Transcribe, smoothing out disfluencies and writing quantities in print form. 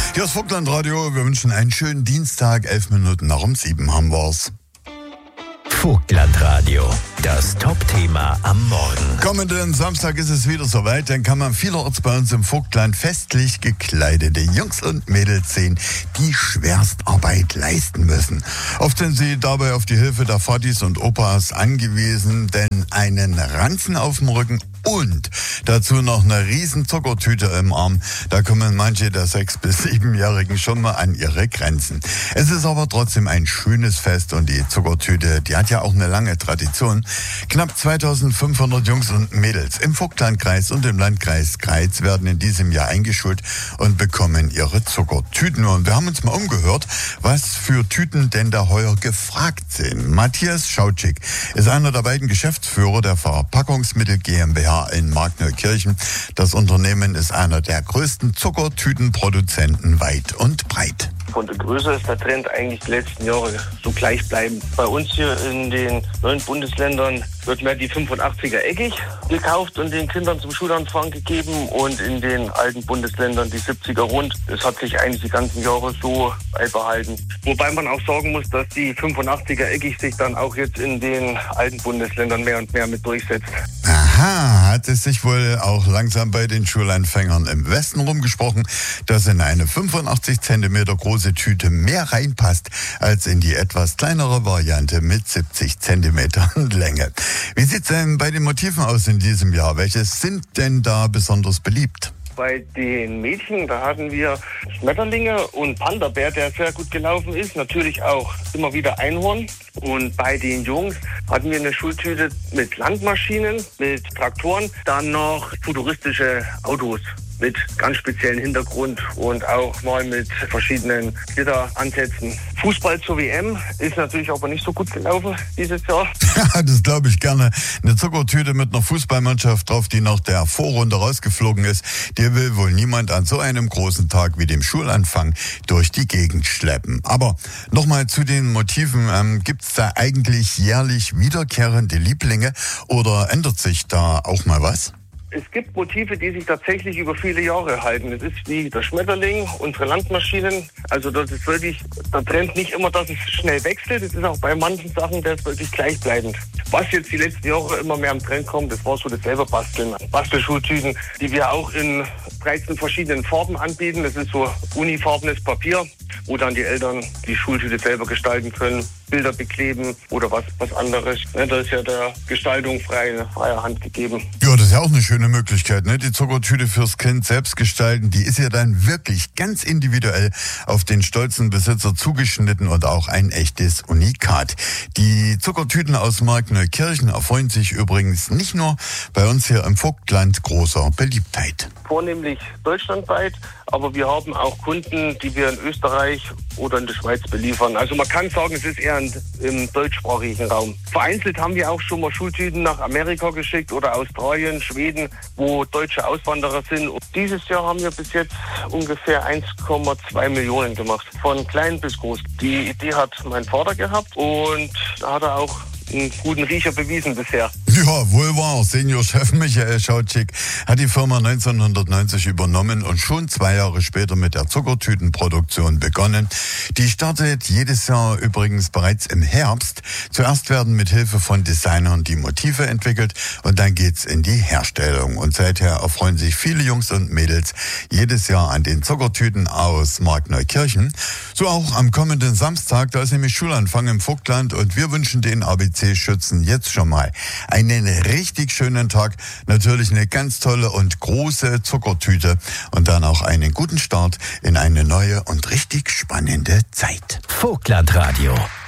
Hier ist Vogtland Radio. Wir wünschen einen schönen Dienstag. 11 Minuten nach um 7 haben wir's. Vogtland Radio, das Top-Thema am Morgen. Kommenden Samstag ist es wieder soweit, dann kann man vielerorts bei uns im Vogtland festlich gekleidete Jungs und Mädels sehen, die Schwerstarbeit leisten müssen. Oft sind sie dabei auf die Hilfe der Vatis und Opas angewiesen, denn einen Ranzen auf dem Rücken und dazu noch eine riesen Zuckertüte im Arm. Da kommen manche der 6- bis 7-Jährigen schon mal an ihre Grenzen. Es ist aber trotzdem ein schönes Fest und die Zuckertüte, die hat ja auch eine lange Tradition. Knapp 2500 Jungs und Mädels im Vogtlandkreis und im Landkreis Greiz werden in diesem Jahr eingeschult und bekommen ihre Zuckertüten. Und wir haben uns mal umgehört, was für Tüten denn da heuer gefragt sind. Matthias Schautschik ist einer der beiden Geschäftsführer der Verpackungsmittel GmbH in Markneukirchen. Das Unternehmen ist einer der größten Zuckertütenproduzenten weit und breit. Von der Größe ist der Trend eigentlich die letzten Jahre so gleichbleibend. Bei uns hier in den 9 Bundesländern wird mehr die 85er eckig gekauft und den Kindern zum Schulanfang gegeben und in den alten Bundesländern die 70er rund. Das hat sich eigentlich die ganzen Jahre so beibehalten. Wobei man auch sagen muss, dass die 85er eckig sich dann auch jetzt in den alten Bundesländern mehr und mehr mit durchsetzt. Aha, hat es sich wohl auch langsam bei den Schulanfängern im Westen rumgesprochen, dass in eine 85 Zentimeter große Tüte mehr reinpasst als in die etwas kleinere Variante mit 70 Zentimetern Länge. Wie sieht es denn bei den Motiven aus in diesem Jahr? Welche sind denn da besonders beliebt? Bei den Mädchen, da hatten wir Schmetterlinge und Panda-Bär, der sehr gut gelaufen ist. Natürlich auch immer wieder Einhorn. Und bei den Jungs hatten wir eine Schultüte mit Landmaschinen, mit Traktoren, dann noch futuristische Autos mit ganz speziellen Hintergrund und auch mal mit verschiedenen Glitteransätzen. Fußball zur WM ist natürlich aber nicht so gut gelaufen dieses Jahr. Ja, das glaube ich gerne. Eine Zuckertüte mit einer Fußballmannschaft drauf, die nach der Vorrunde rausgeflogen ist, die will wohl niemand an so einem großen Tag wie dem Schulanfang durch die Gegend schleppen. Aber nochmal zu den Motiven. Gibt's da eigentlich jährlich wiederkehrende Lieblinge oder ändert sich da auch mal was? Es gibt Motive, die sich tatsächlich über viele Jahre halten. Es ist wie der Schmetterling, unsere Landmaschinen. Also das ist wirklich der Trend nicht immer, dass es schnell wechselt. Es ist auch bei manchen Sachen das wirklich gleichbleibend. Was jetzt die letzten Jahre immer mehr am Trend kommt, das war so das selber Basteln. Bastelschultüten, die wir auch in 13 verschiedenen Farben anbieten. Das ist so unifarbenes Papier, wo dann die Eltern die Schultüte selber gestalten können, Bilder bekleben oder was anderes. Da ist ja der Gestaltung freie Hand gegeben. Ja, das ist ja auch eine schöne Möglichkeit, ne? Die Zuckertüte fürs Kind selbst gestalten, die ist ja dann wirklich ganz individuell auf den stolzen Besitzer zugeschnitten und auch ein echtes Unikat. Die Zuckertüten aus Markneukirchen erfreuen sich übrigens nicht nur bei uns hier im Vogtland großer Beliebtheit. Vornehmlich deutschlandweit, aber wir haben auch Kunden, die wir in Österreich oder in der Schweiz beliefern. Also man kann sagen, es ist eher im deutschsprachigen Raum. Vereinzelt haben wir auch schon mal Schultüten nach Amerika geschickt oder Australien, Schweden, wo deutsche Auswanderer sind. Und dieses Jahr haben wir bis jetzt ungefähr 1,2 Millionen gemacht, von klein bis groß. Die Idee hat mein Vater gehabt und da hat er auch einen guten Riecher bewiesen bisher. Ja, wohl wahr. Seniorchef Michael Schautschik hat die Firma 1990 übernommen und schon 2 Jahre später mit der Zuckertütenproduktion begonnen. Die startet jedes Jahr übrigens bereits im Herbst. Zuerst werden mit Hilfe von Designern die Motive entwickelt und dann geht's in die Herstellung. Und seither erfreuen sich viele Jungs und Mädels jedes Jahr an den Zuckertüten aus Markneukirchen. So auch am kommenden Samstag, da ist nämlich Schulanfang im Vogtland und wir wünschen den ABC-Schützen jetzt schon mal einen richtig schönen Tag, natürlich eine ganz tolle und große Zuckertüte und dann auch einen guten Start in eine neue und richtig spannende Zeit. Vogtland Radio.